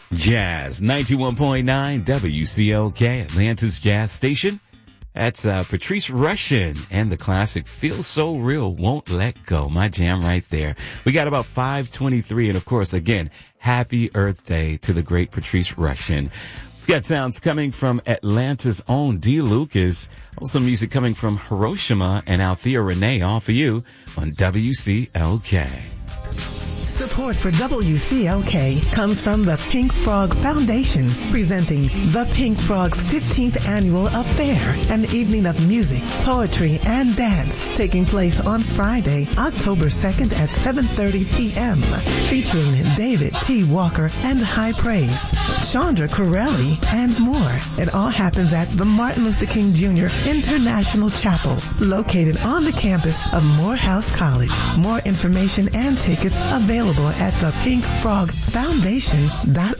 Jazz 91.9 WCLK, Atlanta's Jazz Station. That's Patrice Rushen and the classic Feel So Real, Won't Let Go. My jam right there. We got about 5:23, and of course, again, happy Earth Day to the great Patrice Rushen. We got sounds coming from Atlanta's own D. Lucas. Also music coming from Hiroshima and Althea Renee, all for you on WCLK. Support for WCLK comes from the Pink Frog Foundation, presenting the Pink Frog's 15th Annual Affair, an evening of music, poetry, and dance taking place on Friday, October 2nd at 7:30 p.m., featuring David T. Walker and High Praise, Chandra Corelli, and more. It all happens at the Martin Luther King Jr. International Chapel, located on the campus of Morehouse College. More information and tickets available at thepinkfrogfoundation.org.